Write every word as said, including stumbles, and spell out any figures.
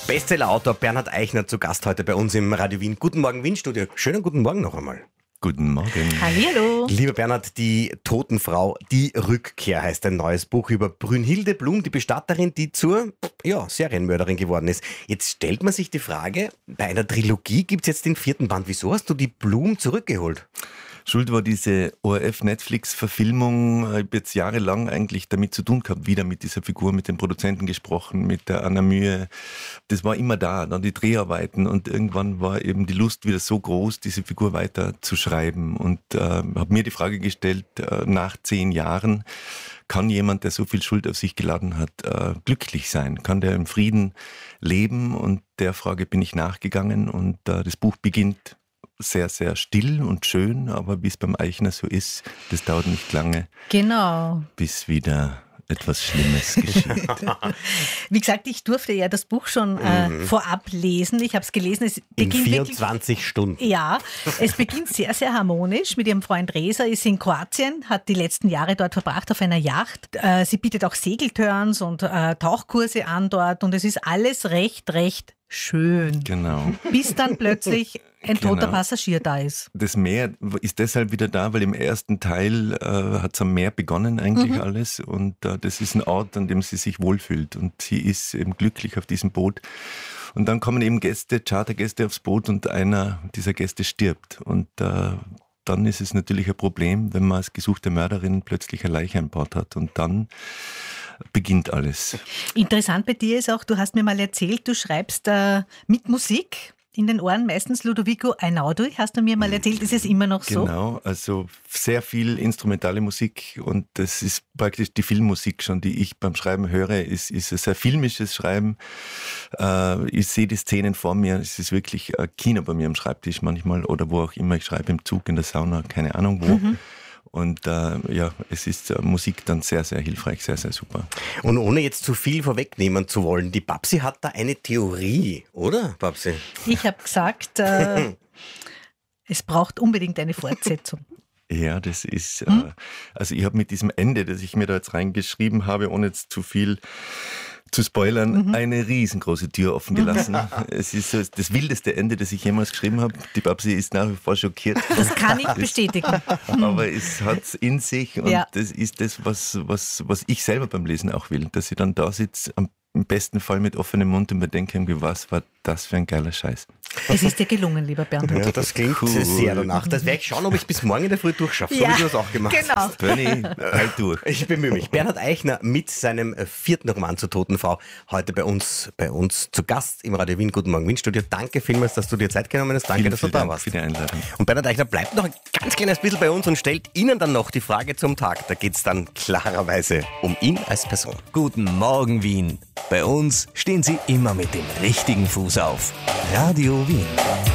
Bestsellerautor Bernhard Eichner zu Gast heute bei uns im Radio Wien. Guten Morgen, Wien-Studio. Schönen guten Morgen noch einmal. Guten Morgen. Hallihallo. Lieber Bernhard, die Totenfrau, die Rückkehr heißt ein neues Buch über Brünnhilde Blum, die Bestatterin, die zur ja, Serienmörderin geworden ist. Jetzt stellt man sich die Frage, bei einer Trilogie gibt es jetzt den vierten Band. Wieso hast du die Blum zurückgeholt? Schuld war diese O R F-Netflix-Verfilmung. Ich habe jetzt jahrelang eigentlich damit zu tun gehabt, wieder mit dieser Figur, mit den Produzenten gesprochen, mit der Anna Mühe. Das war immer da, dann die Dreharbeiten und irgendwann war eben die Lust wieder so groß, diese Figur weiter zu schreiben und äh, habe mir die Frage gestellt, äh, nach zehn Jahren, kann jemand, der so viel Schuld auf sich geladen hat, äh, glücklich sein? Kann der im Frieden leben? Und der Frage bin ich nachgegangen und äh, das Buch beginnt sehr, sehr still und schön, aber wie es beim Eichner so ist, das dauert nicht lange, Genau. bis wieder etwas Schlimmes geschieht. Wie gesagt, ich durfte ja das Buch schon äh, mhm. vorab lesen. Ich habe es gelesen. Es In beginnt vierundzwanzig wirklich, Stunden. Ja, es beginnt sehr, sehr harmonisch mit ihrem Freund Reza, ist in Kroatien, hat die letzten Jahre dort verbracht auf einer Yacht. Äh, sie bietet auch Segelturns und äh, Tauchkurse an dort und es ist alles recht, recht schön. Genau. Bis dann plötzlich ein Genau. toter Passagier da ist. Das Meer ist deshalb wieder da, weil im ersten Teil äh, hat es am Meer begonnen eigentlich mhm. alles und äh, das ist ein Ort, an dem sie sich wohlfühlt und sie ist eben glücklich auf diesem Boot. Und dann kommen eben Gäste, Chartergäste aufs Boot und einer dieser Gäste stirbt und äh, dann ist es natürlich ein Problem, wenn man als gesuchte Mörderin plötzlich eine Leiche an Bord hat und dann beginnt alles. Interessant bei dir ist auch, du hast mir mal erzählt, du schreibst äh, mit Musik in den Ohren, meistens Ludovico Einaudi, hast du mir mal erzählt, ist es immer noch so? Genau, also sehr viel instrumentale Musik und das ist praktisch die Filmmusik schon, die ich beim Schreiben höre, ist, ist ein sehr filmisches Schreiben. Äh, ich sehe die Szenen vor mir, es ist wirklich ein Kino bei mir am Schreibtisch manchmal oder wo auch immer, ich schreibe im Zug, in der Sauna, keine Ahnung wo. Mhm. Und äh, ja, es ist äh, Musik dann sehr, sehr hilfreich, sehr, sehr super. Und ohne jetzt zu viel vorwegnehmen zu wollen, die Babsi hat da eine Theorie, oder, Babsi? Ich habe gesagt, äh, es braucht unbedingt eine Fortsetzung. Ja, das ist, hm? äh, also ich habe mit diesem Ende, das ich mir da jetzt reingeschrieben habe, ohne jetzt zu viel zu spoilern, mhm. eine riesengroße Tür offen gelassen. Es ist so das wildeste Ende, das ich jemals geschrieben habe. Die Babsi ist nach wie vor schockiert. Das kann ich bestätigen. Aber es hat es in sich und ja. das ist das, was, was, was ich selber beim Lesen auch will. Dass ich dann da sitze, am im besten Fall mit offenem Mund und mir denke, was war das für ein geiler Scheiß. Es ist dir gelungen, lieber Bernhard. Ja, das klingt cool. Sehr danach. Das werde ich schauen, ob ich bis morgen in der Früh durchschaffe. So ja, wie du das auch gemacht genau. hast. Bernie, halt durch. Ich bemühe mich. Bernhard Eichner mit seinem vierten Roman zur Totenfrau heute bei uns, bei uns zu Gast im Radio Wien. Guten Morgen, Wien-Studio. Danke vielmals, dass du dir Zeit genommen hast. Danke, vielen, dass du vielen da Dank warst. für die Einladung. Und Bernhard Eichner bleibt noch ein ganz kleines bisschen bei uns und stellt Ihnen dann noch die Frage zum Tag. Da geht es dann klarerweise um ihn als Person. Guten Morgen, Wien. Bei uns stehen Sie immer mit dem richtigen Fuß auf. Radio Wien.